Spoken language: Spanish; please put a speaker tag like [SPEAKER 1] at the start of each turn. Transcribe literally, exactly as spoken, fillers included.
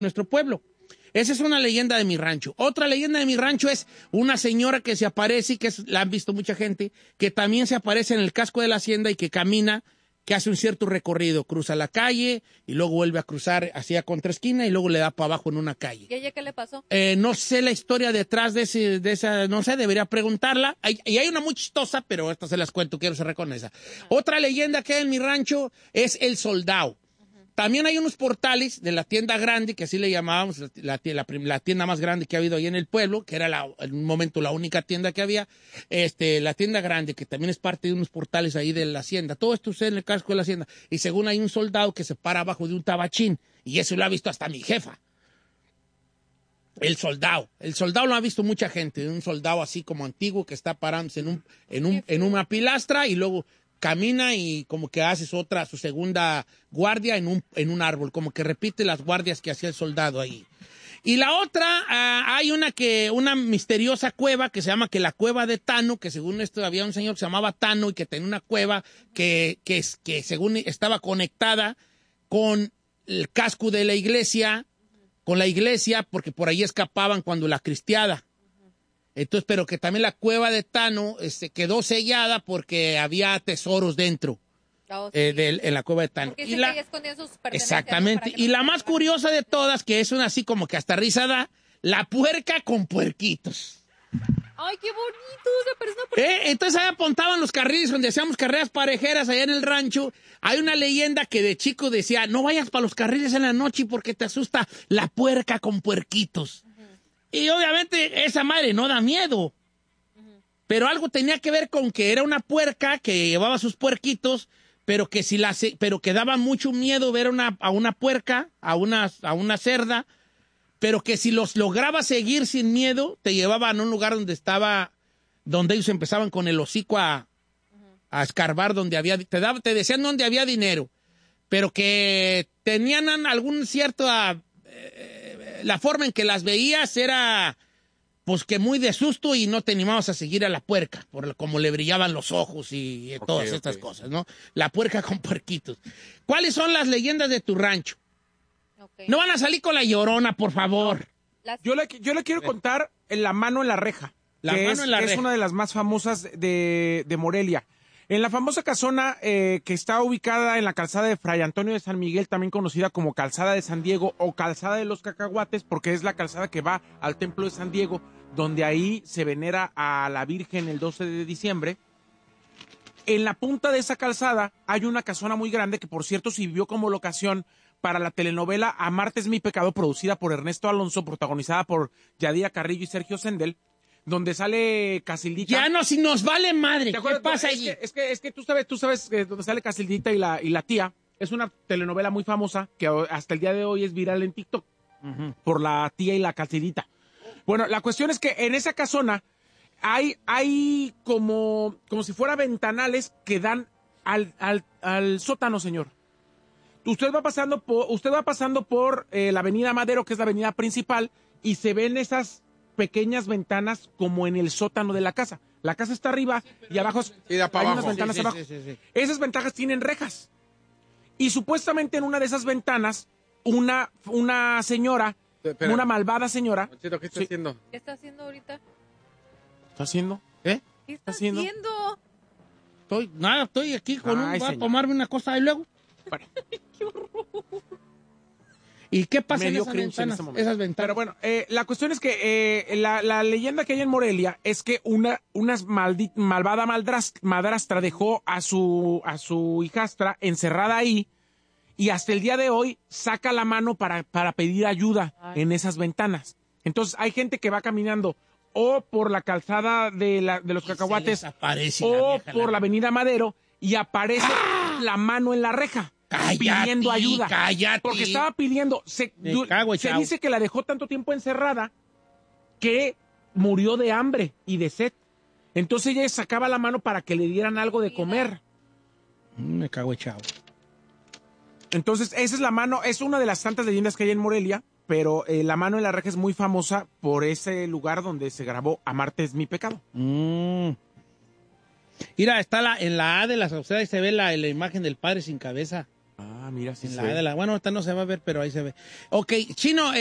[SPEAKER 1] nuestro pueblo. Esa es una leyenda de mi rancho. Otra leyenda de mi rancho es una señora que se aparece, y que es, la han visto mucha gente, que también se aparece en el casco de la hacienda y que camina, que hace un cierto recorrido. Cruza la calle y luego vuelve a cruzar hacia contraesquina y luego le da para abajo en una calle.
[SPEAKER 2] ¿Y ella qué le pasó?
[SPEAKER 1] Eh, no sé la historia detrás de, ese, de esa, no sé, debería preguntarla. Hay, y hay una muy chistosa, pero esta se las cuento, quiero cerrar con esa. Uh-huh. Otra leyenda que hay en mi rancho es el soldado. También hay unos portales de la tienda grande, que así le llamábamos, la, la, la tienda más grande que ha habido ahí en el pueblo, que era la, en un momento la única tienda que había, este, la tienda grande, que también es parte de unos portales ahí de la hacienda. Todo esto sucede en el casco de la hacienda. Y según hay un soldado que se para abajo de un tabachín, y eso lo ha visto hasta mi jefa. El soldado. El soldado lo ha visto mucha gente, un soldado así como antiguo que está parándose en, un, en, un, en una pilastra y luego camina y como que hace otra, su segunda guardia en un, en un árbol, como que repite las guardias que hacía el soldado ahí. Y la otra, uh, hay una que, una misteriosa cueva que se llama que la cueva de Tano, que según esto había un señor que se llamaba Tano y que tenía una cueva que, que, que según estaba conectada con el casco de la iglesia, con la iglesia, porque por ahí escapaban cuando la cristiada. Entonces, pero que también la cueva de Tano este, quedó sellada porque había tesoros dentro oh, sí. eh, de, en la cueva de Tano.
[SPEAKER 2] Porque
[SPEAKER 1] y la,
[SPEAKER 2] escondían sus pertenencias,
[SPEAKER 1] exactamente.
[SPEAKER 2] ¿no?
[SPEAKER 1] Y la más curiosa de todas, que es una así como que hasta risa da, la puerca con puerquitos.
[SPEAKER 2] ¡Ay, qué bonito! Esa persona por...
[SPEAKER 1] ¿Eh? Entonces ahí apuntaban los carriles donde hacíamos carreras parejeras allá en el rancho. Hay una leyenda que de chico decía, no vayas para los carriles en la noche porque te asusta la puerca con puerquitos. Y obviamente esa madre no da miedo. Uh-huh. Pero algo tenía que ver con que era una puerca que llevaba sus puerquitos, pero que si la pero que daba mucho miedo ver una, a una puerca, a una, a una cerda, pero que si los lograba seguir sin miedo, te llevaban a un lugar donde estaba, donde ellos empezaban con el hocico a, uh-huh. a escarbar, donde había, te, daba, te decían donde había dinero, pero que tenían algún cierto... Eh, la forma en que las veías era, pues, que muy de susto y no te animabas a seguir a la puerca, por como le brillaban los ojos y, y okay, todas estas okay. cosas, ¿no? La puerca con puerquitos. ¿Cuáles son las leyendas de tu rancho? Okay. No van a salir con la Llorona, por favor.
[SPEAKER 3] No. Yo, le, yo le quiero contar en la mano en la reja,
[SPEAKER 1] la
[SPEAKER 3] que,
[SPEAKER 1] mano
[SPEAKER 3] es,
[SPEAKER 1] en la
[SPEAKER 3] que
[SPEAKER 1] reja.
[SPEAKER 3] es una de las más famosas de, de Morelia. En la famosa casona eh, que está ubicada en la calzada de Fray Antonio de San Miguel, también conocida como Calzada de San Diego o Calzada de los Cacahuates, porque es la calzada que va al Templo de San Diego, donde ahí se venera a la Virgen el doce de diciembre. En la punta de esa calzada hay una casona muy grande que, por cierto, sirvió como locación para la telenovela Amarte es mi pecado, producida por Ernesto Alonso, protagonizada por Yadira Carrillo y Sergio Sendel, donde sale Casildita.
[SPEAKER 1] Ya no, si nos vale madre. ¿Qué pasa
[SPEAKER 3] es
[SPEAKER 1] allí?
[SPEAKER 3] Que, es, que, es que tú sabes, tú sabes eh, donde sale Casildita y la, y la tía. Es una telenovela muy famosa que hasta el día de hoy es viral en TikTok. Uh-huh. Por la tía y la Casildita. Bueno, la cuestión es que en esa casona hay, hay como, como si fuera ventanales que dan al, al, al sótano, señor. Usted va pasando por, usted va pasando por eh, la avenida Madero, que es la avenida principal, y se ven esas pequeñas ventanas como en el sótano de la casa. La casa está arriba sí, y abajo
[SPEAKER 4] y da
[SPEAKER 3] hay
[SPEAKER 4] abajo.
[SPEAKER 3] unas ventanas sí, sí, abajo. Sí, sí, sí. Esas ventanas tienen rejas. Y supuestamente en una de esas ventanas, una, una señora, Espera. una malvada señora...
[SPEAKER 4] Chito, ¿qué está
[SPEAKER 2] sí.
[SPEAKER 4] haciendo?
[SPEAKER 2] ¿Qué está haciendo ahorita?
[SPEAKER 3] ¿Está haciendo?
[SPEAKER 1] ¿Eh?
[SPEAKER 2] ¿Qué está haciendo? haciendo?
[SPEAKER 1] Estoy, nada, estoy aquí con
[SPEAKER 3] Ay,
[SPEAKER 1] un... Voy
[SPEAKER 3] señor.
[SPEAKER 1] a tomarme una cosa y luego...
[SPEAKER 3] Bueno.
[SPEAKER 2] ¡Qué horror!
[SPEAKER 1] ¿Y qué pasa en
[SPEAKER 3] Medio
[SPEAKER 1] esas
[SPEAKER 3] cringe
[SPEAKER 1] ventanas?
[SPEAKER 3] en ese
[SPEAKER 1] esas ventanas?
[SPEAKER 3] Pero bueno, eh, la cuestión es que eh, la, la leyenda que hay en Morelia es que una, una maldi- malvada maldras- madrastra dejó a su, a su hijastra encerrada ahí y hasta el día de hoy saca la mano para, para pedir ayuda Ay. en esas ventanas. Entonces hay gente que va caminando o por la calzada de, la, de los Cacahuates o
[SPEAKER 1] vieja,
[SPEAKER 3] por
[SPEAKER 1] la...
[SPEAKER 3] la avenida Madero y aparece ¡Ah! la mano en la reja.
[SPEAKER 1] Cállate,
[SPEAKER 3] pidiendo ayuda.
[SPEAKER 1] Cállate.
[SPEAKER 3] Porque estaba pidiendo. Se, du,
[SPEAKER 1] cago,
[SPEAKER 3] se dice que la dejó tanto tiempo encerrada que murió de hambre y de sed. Entonces ella sacaba la mano para que le dieran algo de comer.
[SPEAKER 1] Me cago echado.
[SPEAKER 3] Entonces, esa es la mano, es una de las tantas leyendas que hay en Morelia, pero eh, la mano en la reja es muy famosa por ese lugar donde se grabó Amarte es mi pecado.
[SPEAKER 1] Mm. Mira, está la, en la A de las sociedades se ve la, la imagen del padre sin cabeza.
[SPEAKER 3] Ah, mira, sí
[SPEAKER 1] En
[SPEAKER 3] se
[SPEAKER 1] la,
[SPEAKER 3] ve.
[SPEAKER 1] de la, bueno, esta no se va a ver, pero ahí se ve. Ok, Chino,